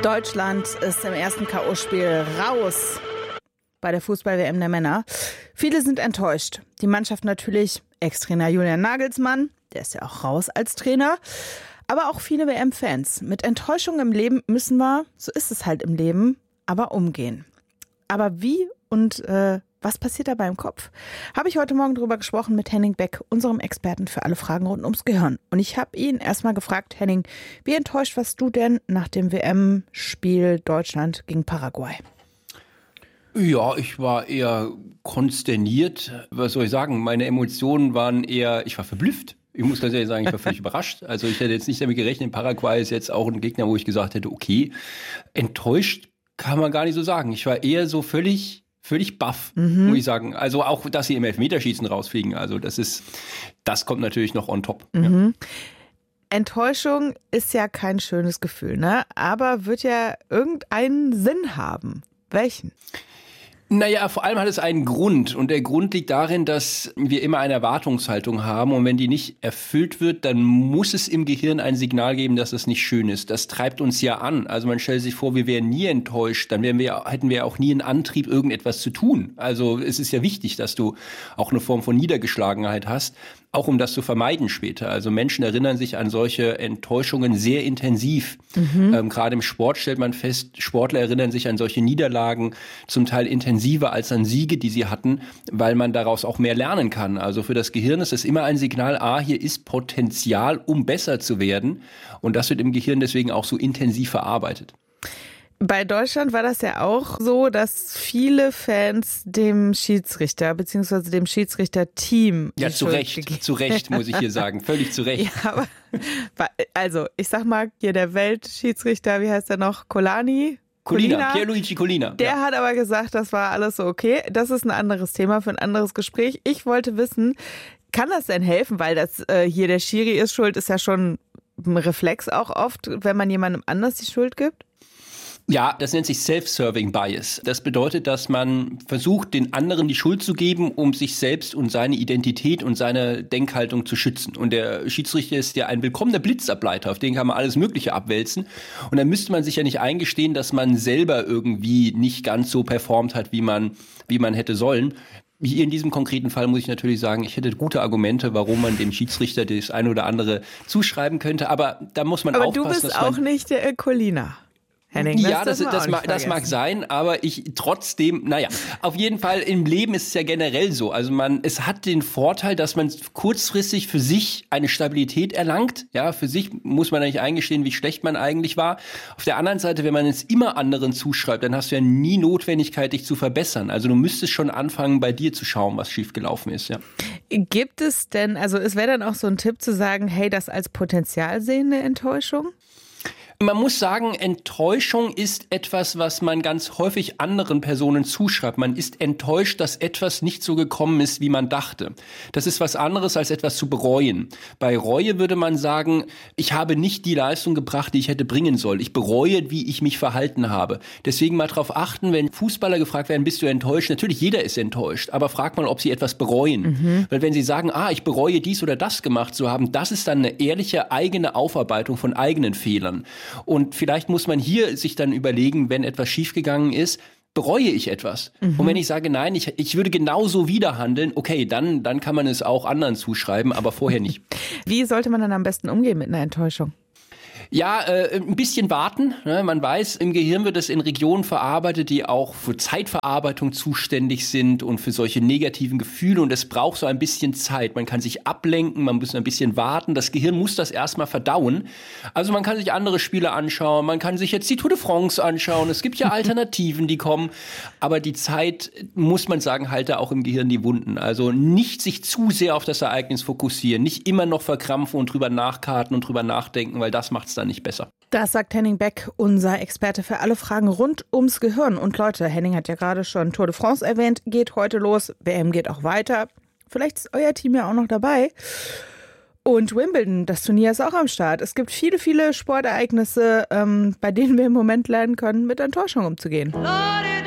Deutschland ist im ersten K.O.-Spiel raus bei der Fußball-WM der Männer. Viele sind enttäuscht. Die Mannschaft natürlich, Ex-Trainer Julian Nagelsmann, der ist ja auch raus als Trainer. Aber auch viele WM-Fans. Mit Enttäuschung im Leben müssen wir, so ist es halt im Leben, aber umgehen. Aber wie und was passiert dabei im Kopf? Habe ich heute Morgen drüber gesprochen mit Henning Beck, unserem Experten für alle Fragen rund ums Gehirn. Und ich habe ihn erstmal gefragt, Henning, wie enttäuscht warst du denn nach dem WM-Spiel Deutschland gegen Paraguay? Ja, ich war eher konsterniert. Was soll ich sagen? Meine Emotionen waren eher, ich war verblüfft. Ich muss ganz ehrlich sagen, ich war völlig überrascht. Also ich hätte jetzt nicht damit gerechnet, Paraguay ist jetzt auch ein Gegner, wo ich gesagt hätte, okay, enttäuscht kann man gar nicht so sagen. Ich war eher so völlig baff, muss ich sagen. Also auch, dass sie im Elfmeterschießen rausfliegen. Also das kommt natürlich noch on top. Ja. Enttäuschung ist ja kein schönes Gefühl, ne? Aber wird ja irgendeinen Sinn haben. Welchen? Naja, vor allem hat es einen Grund. Und der Grund liegt darin, dass wir immer eine Erwartungshaltung haben. Und wenn die nicht erfüllt wird, dann muss es im Gehirn ein Signal geben, dass das nicht schön ist. Das treibt uns ja an. Also man stellt sich vor, wir wären nie enttäuscht. Dann hätten wir auch nie einen Antrieb, irgendetwas zu tun. Also es ist ja wichtig, dass du auch eine Form von Niedergeschlagenheit hast. Auch um das zu vermeiden später. Also Menschen erinnern sich an solche Enttäuschungen sehr intensiv. Gerade im Sport stellt man fest, Sportler erinnern sich an solche Niederlagen zum Teil intensiver als an Siege, die sie hatten, weil man daraus auch mehr lernen kann. Also für das Gehirn ist es immer ein Signal, hier ist Potenzial, um besser zu werden. Und das wird im Gehirn deswegen auch so intensiv verarbeitet. Bei Deutschland war das ja auch so, dass viele Fans dem Schiedsrichter bzw. dem Schiedsrichterteam zu Recht muss ich hier sagen, völlig zu Recht. Ja, aber, also ich sag mal hier der Weltschiedsrichter, wie heißt der noch, Collina, Pierluigi Collina. Der hat aber gesagt, das war alles so okay. Das ist ein anderes Thema für ein anderes Gespräch. Ich wollte wissen, kann das denn helfen, weil das hier der Schiri ist schuld, ist ja schon ein Reflex auch oft, wenn man jemandem anders die Schuld gibt? Ja, das nennt sich Self-Serving Bias. Das bedeutet, dass man versucht, den anderen die Schuld zu geben, um sich selbst und seine Identität und seine Denkhaltung zu schützen. Und der Schiedsrichter ist ja ein willkommener Blitzableiter, auf den kann man alles Mögliche abwälzen. Und dann müsste man sich ja nicht eingestehen, dass man selber irgendwie nicht ganz so performt hat, wie man hätte sollen. Hier in diesem konkreten Fall muss ich natürlich sagen, ich hätte gute Argumente, warum man dem Schiedsrichter das eine oder andere zuschreiben könnte. Aber da muss man aufpassen. Aber du bist auch nicht der Collina. Henning, ja, das mag sein, aber ich trotzdem, auf jeden Fall im Leben ist es ja generell so. Also es hat den Vorteil, dass man kurzfristig für sich eine Stabilität erlangt. Ja, für sich muss man nicht eingestehen, wie schlecht man eigentlich war. Auf der anderen Seite, wenn man es immer anderen zuschreibt, dann hast du ja nie Notwendigkeit, dich zu verbessern. Also du müsstest schon anfangen, bei dir zu schauen, was schiefgelaufen ist, ja. Gibt es denn, also es wäre dann auch so ein Tipp zu sagen, hey, das als Potenzial sehen, eine Enttäuschung? Man muss sagen, Enttäuschung ist etwas, was man ganz häufig anderen Personen zuschreibt. Man ist enttäuscht, dass etwas nicht so gekommen ist, wie man dachte. Das ist was anderes, als etwas zu bereuen. Bei Reue würde man sagen, ich habe nicht die Leistung gebracht, die ich hätte bringen sollen. Ich bereue, wie ich mich verhalten habe. Deswegen mal darauf achten, wenn Fußballer gefragt werden, bist du enttäuscht? Natürlich, jeder ist enttäuscht. Aber frag mal, ob sie etwas bereuen. Weil wenn sie sagen, ich bereue dies oder das gemacht zu haben, das ist dann eine ehrliche eigene Aufarbeitung von eigenen Fehlern. Und vielleicht muss man hier sich dann überlegen, wenn etwas schiefgegangen ist, bereue ich etwas? Und wenn ich sage, nein, ich würde genauso wieder handeln, okay, dann kann man es auch anderen zuschreiben, aber vorher nicht. Wie sollte man dann am besten umgehen mit einer Enttäuschung? Ja, ein bisschen warten. Ne? Man weiß, im Gehirn wird es in Regionen verarbeitet, die auch für Zeitverarbeitung zuständig sind und für solche negativen Gefühle. Und es braucht so ein bisschen Zeit. Man kann sich ablenken, man muss ein bisschen warten. Das Gehirn muss das erstmal verdauen. Also man kann sich andere Spiele anschauen, man kann sich jetzt die Tour de France anschauen. Es gibt ja Alternativen, die kommen. Aber die Zeit, muss man sagen, halte auch im Gehirn die Wunden. Also nicht sich zu sehr auf das Ereignis fokussieren, nicht immer noch verkrampfen und drüber nachkarten und drüber nachdenken, weil das macht es dann nicht besser. Das sagt Henning Beck, unser Experte für alle Fragen rund ums Gehirn. Und Leute, Henning hat ja gerade schon Tour de France erwähnt, geht heute los, WM geht auch weiter. Vielleicht ist euer Team ja auch noch dabei. Und Wimbledon, das Turnier ist auch am Start. Es gibt viele, viele Sportereignisse, bei denen wir im Moment lernen können, mit Enttäuschung umzugehen.